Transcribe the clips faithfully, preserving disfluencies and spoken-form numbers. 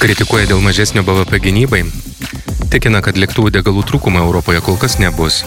Kritikuoja dėl mažesnio B V P gynybai. Tikina, kad lėktuvų degalų trūkumo Europoje kol kas nebus.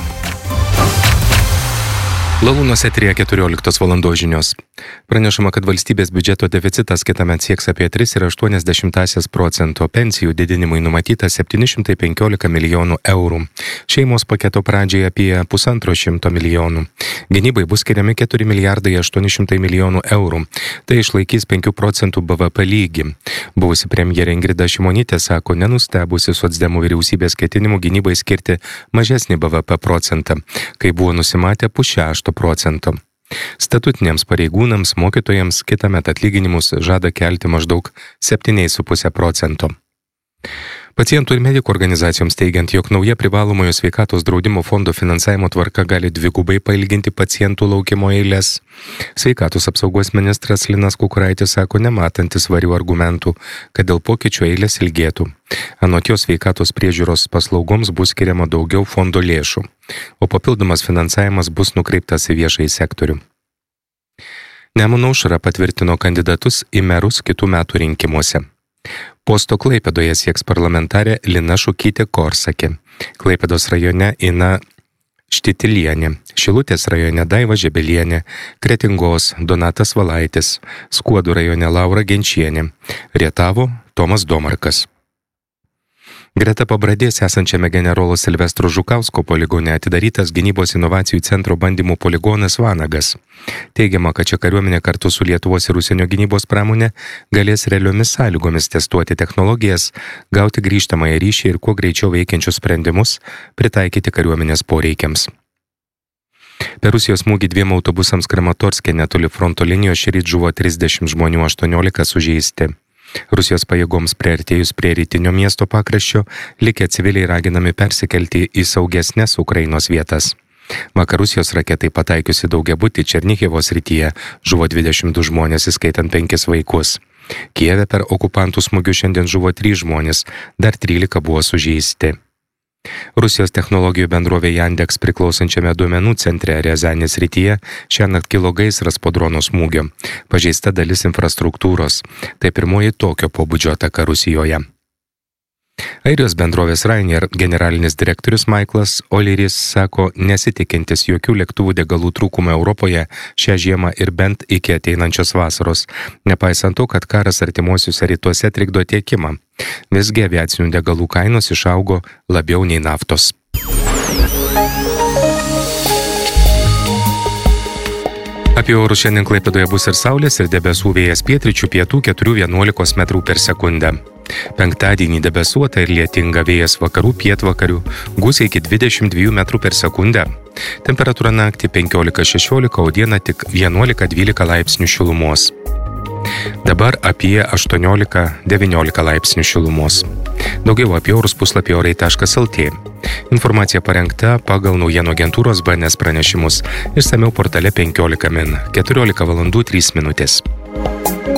Lalūnos eteryje keturioliktos valandos žinios. Pranešama, kad valstybės biudžeto deficitas kitąmet sieks apie tris ir aštuonias dešimtąsias procento, pensijų didinimui numatyta septyni šimtai penkiolika milijonų eurų. Šeimos paketo pradžiai apie pusantro šimto milijonų. Gynybai bus skiriami keturi milijardai aštuoni šimtai milijonų eurų. Tai išlaikys penkių procentų B V P lygį. Buvusi premjerė Ingrida Šimonytė sako, nenustebusi socdemų vyriausybės ketinimų gynybai skirti mažesnį B V P procentą, kai buvo nusimatę pusšešto procento. Statutiniams pareigūnams, mokytojams kitąmet atlyginimus žada kelti maždaug septyni su puse procento. Pacientų ir medikų organizacijoms teigiant, jog nauja privalomojo sveikatos draudimo fondo finansavimo tvarka gali dvigubai pailginti pacientų laukimo eiles. Sveikatos apsaugos ministras Linas Kukuraitis sako, nematantis svarių argumentų, kad dėl pokyčių eilės ilgėtų. Anot jo sveikatos priežiūros paslaugoms bus skiriama daugiau fondo lėšų, o papildomas finansavimas bus nukreiptas į viešąjį sektorių. Nemuno aušra patvirtino kandidatus į merus kitų metų rinkimuose. Posto Klaipėdoje sieks parlamentarė Lina Šukytė-Korsakė, Klaipėdos rajone Ina Štitilienė, Šilutės rajone Daiva Žebelienė, Kretingos Donatas Valaitis, Skuodų rajone Laura Genčienė, Rietavo Tomas Domarkas. Greta Pabradės esančiame generolo Silvestro Žukausko poligone atidarytas gynybos inovacijų centro bandymų poligonas Vanagas. Teigiama, kad čia kariuomenė kartu su Lietuvos ir užsienio gynybos pramonė galės realiomis sąlygomis testuoti technologijas, gauti grįžtamąją ryšį ir kuo greičiau veikiančius sprendimus pritaikyti kariuomenės poreikiams. Per Rusijos smūgį dviem autobusams Kramatorske netoli fronto linijos šįryt žuvo trisdešimt žmonių, aštuoniolika sužeisti. Rusijos pajėgoms priartėjus prie rytinio miesto pakraščio, likę civiliai raginami persikelti į saugesnes Ukrainos vietas. Vakar Rusijos raketai pataikiusi daugiabutį Černihivo srityje žuvo dvidešimt du žmonės, įskaitant penkis vaikus. Kijeve per okupantų smūgius šiandien žuvo trys žmonės, dar trylika buvo sužeisti. Rusijos technologijų bendrovė Yandex priklausančiame duomenų centre Riazanės srityje šiąnakt kilo gaisras po drono smūgio. Pažeista dalis infrastruktūros. Tai pirmoji tokio pobūdžio ataka Rusijoje. Airijos bendrovės Ryanair generalinis direktorius Michaelas O'Learys sako, nesitikintis jokių lėktuvų degalų trūkumo Europoje šią žiemą ir bent iki ateinančios vasaros, nepaisant to, kad karas artimuosiuose rytuose trikdo tiekimą. Visgi aviacinių degalų kainos išaugo labiau nei naftos. Apie orus šiandien Klaipėdoje bus ir saulės, ir debesų, vėjas pietryčių pietų keturi vienuolika metrų per sekundę. Penktadienį debesuota ir lietinga, vėjas vakarų pietvakarių, gūsiai iki dvidešimt dviejų metrų per sekundę. Temperatūra naktį penkiolika šešiolika, o dieną tik vienuolika dvylika laipsnių šilumos. Dabar apie aštuoniolika devyniolika laipsnių šilumos. Daugiau apie orus puslapį orai taškas lt. Informacija parengta pagal naujienų agentūros B N S pranešimus. Išsamiau portale penkiolika min. keturiolika valandų trys minutės.